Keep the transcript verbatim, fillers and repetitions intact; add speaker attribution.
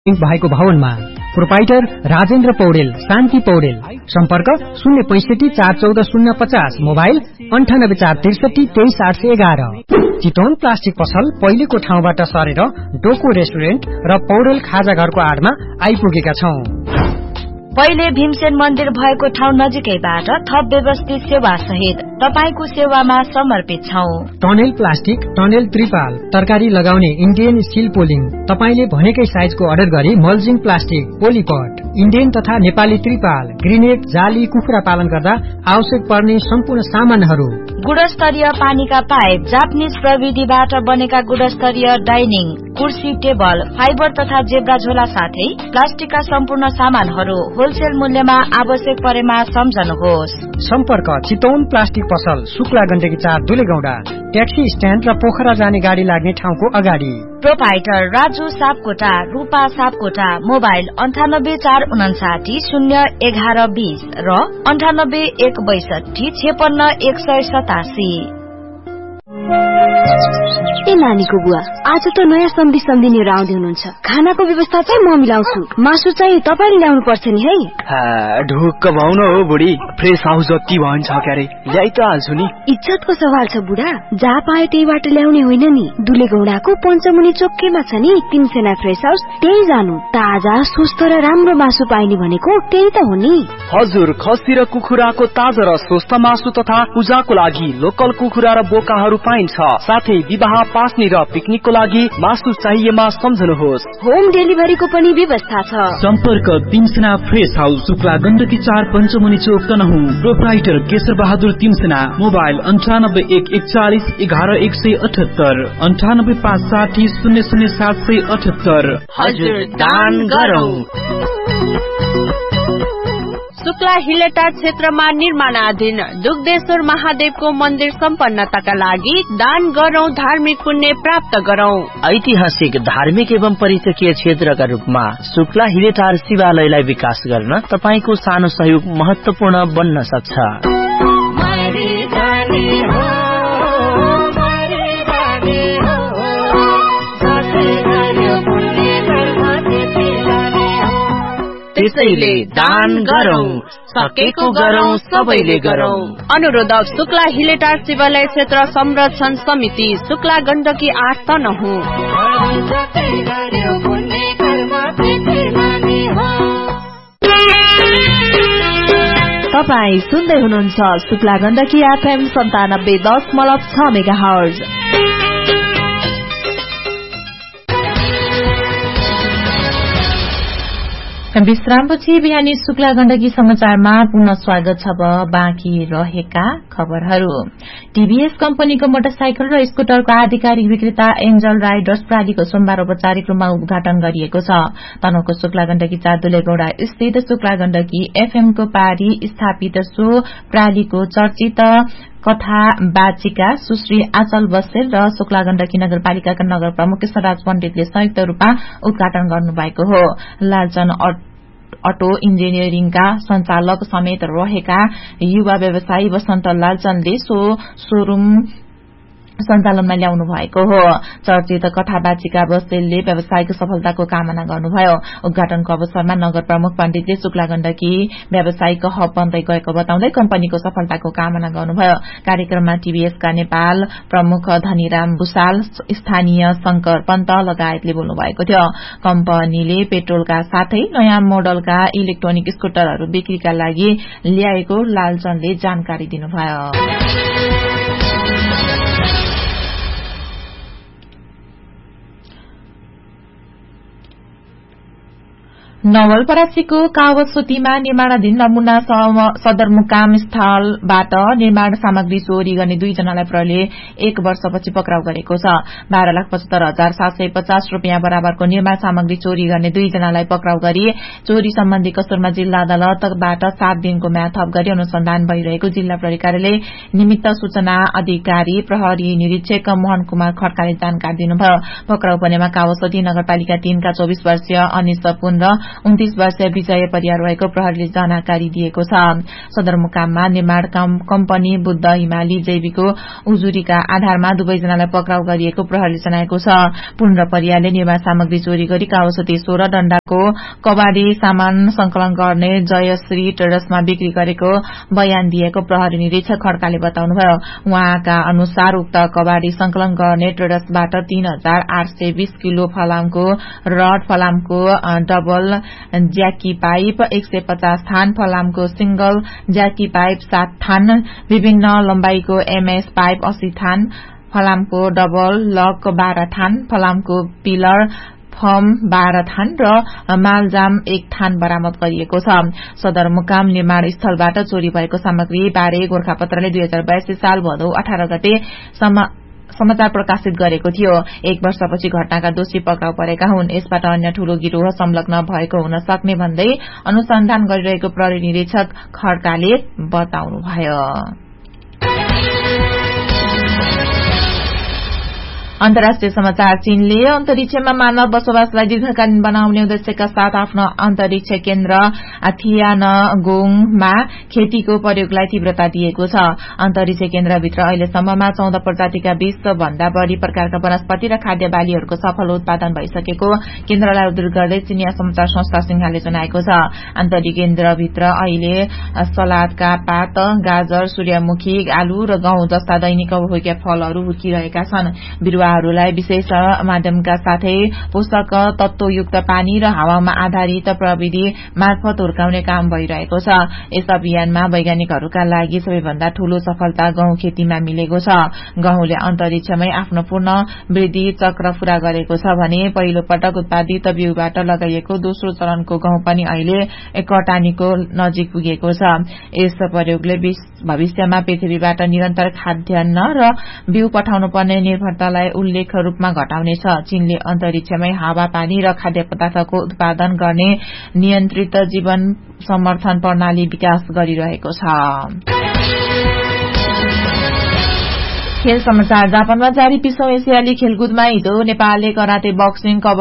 Speaker 1: भएको भवनमा प्रोपाइटर राजेन्द्र पौडेल, शान्ति पौडेल। सम्पर्क शून्य पैंसठी चार चौध शून्य पचास, मोबाइल अन्ठानब्बे चार त्रिसठी तेइस आठ सय एघार। चितवन प्लास्टिक पसल पहिलेको ठाउँबाट सरेर डोको रेस्टुरेन्ट र पौडेल खाजा घरको आडमा आइपुगेका छौं।
Speaker 2: पहिले भीमसेन मन्दिर भएको ठाउँ नजिकैबाट थप व्यवस्थित सेवा सहित तपाईको सेवामा समर्पित छौं।
Speaker 1: टनेल प्लास्टिक, टनेल त्रिपाल, तरकारी लगाउने इन्डियन स्टिल पोलिङ, तपाईले भनेकै साइजको अर्डर गरी मल्चिङ प्लास्टिक, पोलिपट, इन्डियन तथा नेपाली त्रिपाल, ग्रेनेड, जाली, कुखुरा पालन गर्दा आवश्यक पर्ने सम्पूर्ण सामानहरू।
Speaker 2: गुणस्तरीय पानीका पाइप, जापानिज प्रविधिबाट बनेका गुणस्तरीय डाइनिङ, कुर्सी, टेबल, फाइबर तथा जेब्रा झोला साथै प्लास्टिकका सम्पूर्ण सामानहरू होलसेल मूल्यमा आवश्यक परेमा सम्झनुहोस्।
Speaker 1: सम्पर्क चितवन प्लास्टिक पसल, शुक्ला गण्डकी चार, दुलेगौडा, ट्याक्सी स्ट्यान्ड र पोखरा जाने गाडी लाग्ने ठाउँको अगाडि।
Speaker 2: प्रोपाइटर राजु सापकोटा, रूपा सापकोटा, मोबाइल अन्ठानब्बे चार उनासाठी शून्य एघार बीस र अन्ठानब्बे एक बैसठी छेपन्न एक सय सतासी।
Speaker 3: ए नानीको बुवा, आज त नयाँ सम्धि सम्धिनीहरू आउँदै हुनुहुन्छ। खानाको व्यवस्था चाहिँ म मिलाउँछु, मासु चाहिँ तपाईले ल्याउनु पर्छ नि है।
Speaker 4: ढुक्क भाउ न हो बुढी, फ्रेस हाउस जति भन्छ क्यारे ल्याइ त हाल्छु नि।
Speaker 3: इज्जतको सवाल छ बुढा, जहाँ पाए त्यहीबाट ल्याउने होइन नि। दुलेगौडाको पञ्चमुनि चोकैमा छ नि तिनसेना फ्रेस हाउस, त्यही जानु। ताजा स्वस्थ र राम्रो मासु पाइने भनेको त्यही त हो नि।
Speaker 4: हजुर, खसी र कुखुराको ताजा र स्वस्थ मासु तथा पूजाको लागि लोकल कुखुरा र बोकाहरू पाइन्छ। साथै विवाह, पास्नी र पिकनिकको लागि मासु चाहिएमा सम्झनुहोस्।
Speaker 3: होम डेलिभरीको पनि व्यवस्था छ।
Speaker 5: सम्पर्क तिमसेना फ्रेस हाउस, शुक्ला गण्डकी चार, पञ्चमुनि चोक, तनहुँ। प्रोप्राइटर केशर बहादुर तिमसेना, मोबाइल अन्ठानब्बे एक एकचालिस एघार एक सय अठहत्तर, अन्ठानब्बे पाँच साठी शून्य शून्य सात सय अठहत्तर।
Speaker 6: हजुर, दान गरौँ। शुक्ला हिलेटा क्षेत्रमा निर्माणाधीन दुग्धेश्वर महादेवको मन्दिर सम्पन्नताका लागि दान गरौं, धार्मिक पुण्य प्राप्त गरौं।
Speaker 7: ऐतिहासिक, धार्मिक एवं पर्यटकीय क्षेत्रका रूपमा शुक्ला हिलेटार शिवालयलाई विकास गर्न तपाईको सानो सहयोग महत्वपूर्ण बन्न सक्छ।
Speaker 6: त्यसैले दान गरौं, सकेको गरौं, सबैले गरौं। अनुरोधक शुक्ला हिलेटार शिवालय क्षेत्र संरक्षण समिति, शुक्ला गण्डकी आठ, तनहुँ।
Speaker 2: तपाई सुन्दै हुनुहुन्छ शुक्ला गण्डकी एफएम सन्तानब्बे दशमलव छ मेगा हर्ज। विश्रामपछि बिहानी शुक्ला गण्डकी समाचारमा पुनः स्वागत छ। बाँकी रहेका खबरहरू। टीभीएस कम्पनीको मोटरसाइकल र स्कुटरको आधिकारिक विक्रेता एन्जल राइडर्स प्रालीको सोमबार औपचारिक रूपमा उद्घाटन गरिएको छ। तनहुँको शुक्ला गण्डकी चार, दुलेगौडा स्थित शुक्ला गण्डकी एफएमको पारी स्थापित सो प्रालीको चर्चित कथा वाचिका सुश्री आचल बसेल र शुक्ला गण्डकी नगरपालिकाका नगर प्रमुख केशरराज पण्डितले संयुक्त रूपमा उद्घाटन गर्नुभएको हो। लालचन अटो इन्जिनियरिङका सञ्चालक समेत रहेका युवा व्यवसायी वसन्त लालचनले सो शोरूम सञ्चालनमा ल्याउनु भएको हो। चर्चित कथावाचिका बस्देलले व्यवसायको सफलताको कामना गर्नुभयो। उद्घाटनको अवसरमा नगर प्रमुख पण्डितले शुक्ला गण्डकी व्यावसायिक हब बन्दै गएको बताउँदै कम्पनीको सफलताको कामना गर्नुभयो। कार्यक्रममा टीभीएसका नेपाल प्रमुख धनीराम भूषाल, स्थानीय शंकर पन्त लगायतले बोल्नु भएको थियो। कम्पनीले पेट्रोलका साथै नयाँ मोडलका इलेक्ट्रोनिक स्कुटरहरू बिक्रीका लागि ल्याएको लालचनले जानकारी दिनुभयो। नवलपरासीको कावसोतीमा निर्माणाधीन नमुना सदरमुकाम स्थलबाट निर्माण सामग्री चोरी गर्ने दुईजनालाई प्रहरीले एक वर्षपछि पक्राउ गरेको छ। बाह्र लाख पचहत्तर हजार सात सय पचास रूपियाँ बराबरको निर्माण सामग्री चोरी गर्ने दुईजनालाई पक्राउ गरी चोरी सम्बन्धी कसुरमा जिल्ला अदालतबाट सात दिनको म्याद थप गरी अनुसन्धान भइरहेको जिल्ला प्रहरी कार्यालय निमित्त सूचना अधिकारी प्रहरी निरीक्षक मोहन कुमार खड्काले जानकारी दिनुभयो। पक्राउ पर्नेमा कावसोती नगरपालिका तीनका चौबीस वर्षीय अनिश पुन र उन्तीस वर्षीय विजय परियार रहेको प्रहरीले जानकारी दिएको छ। सदरमुकाममा निर्माण कम्पनी बुद्ध हिमाली जैविको उजुरीका आधारमा दुवैजनालाई पक्राउ गरिएको प्रहरीले जनाएको छ। पूर्ण परियारले निर्माण सामग्री चोरी गरी काउसती सोह्र डण्डाको कबाडी सामान संकलन गर्ने जयश्री ट्रेडर्समा बिक्री गरेको बयान दिएको प्रहरी निरीक्षक खड्काले बताउनुभयो। उहाँका अनुसार उक्त कबाडी संकलन गर्ने ट्रेडर्सबाट तीन हजार आठ सय बीस किलो फलामको रड, फलामको डबल ज्याकी पाइप एक सय पचास थान, फलामको सिंगल ज्याकी पाइप सात थान, विभिन्न लम्बाइको एमएस पाइप अस्सी थान, फलामको डबल लक बाह्र थान, फलामको पिलर फर्म बाह्र थान र मालजाम एक थान बरामद गरिएको छ। सदरमुकाम निर्माण स्थलबाट चोरी भएको सामग्री बारे गोरखापत्रले दुई हजार बयासी साल भदौ अठार गते समाचार प्रकाशित गरेको थियो। एक वर्षपछि घटनाका दोषी पक्राउ परेका हुन्। यसबाट अन्य ठूलो गिरोह संलग्न भएको हुन सक्ने भन्दै अनुसन्धान गरिरहेको प्रहरी निरीक्षक खड्काले बताउनुभयो। अन्तर्राष्ट्रिय समाचार। चीनले अन्तरिक्षमा मानव बसोबासलाई दीर्घकालीन बनाउने उद्देश्यका साथ आफ्नो अन्तरिक्ष केन्द्र थियानगोङमा खेतीको प्रयोगलाई तीव्रता दिएको छ। अन्तरिक्ष केन्द्रभित्र अहिलेसम्ममा चौध प्रजातिका बीस भन्दा बढ़ी प्रकारका वनस्पति र खाद्य बालीहरूको सफल उत्पादन भइसकेको केन्द्रलाई उद्धृत गर्दै चिनिया समाचार संस्था सिंहाले जनाएको छ। अन्तरिक्ष केन्द्रभित्र अहिले सलादका पात, गाजर, सूर्यमुखी, आलु र गहुँ जस्ता दैनिक उपभोग्य फलहरू हुर्किरहेका छन्। बिरुवा लाई विशेष माध्यमका साथै पोषक तत्वयुक्त पानी र हावामा आधारित प्रविधि मार्फत हुर्काउने काम भइरहेको छ। यस अभियानमा वैज्ञानिकहरूका लागि सबैभन्दा ठूलो सफलता गहुँ खेतीमा मिलेको छ। गहुँले अन्तरिक्षमै आफ्नो पूर्ण वृद्धि चक्र पूरा गरेको छ भने पहिलो पटक उत्पादित बिउबाट लगाइएको दोस्रो चरणको गहुँ पनि अहिले कटानीको नजिक पुगेको छ। यस प्रयोगले भविष्यमा पृथ्वीबाट निरन्तर खाद्यान्न र बिउ पठाउनु पर्ने निर्भरतालाई उल्लेख रूपमा घटाउनेछ। चीनले अन्तरिक्षमै हावा, पानी र खाद्य पदार्थको उत्पादन गर्ने नियन्त्रित जीवन समर्थन प्रणाली विकास गरिरहेको छ। खेल समाचार। जापानमा जारी बीसौं एसियाली खेलकुदमा हिजो नेपालले कराते, बक्सिङ,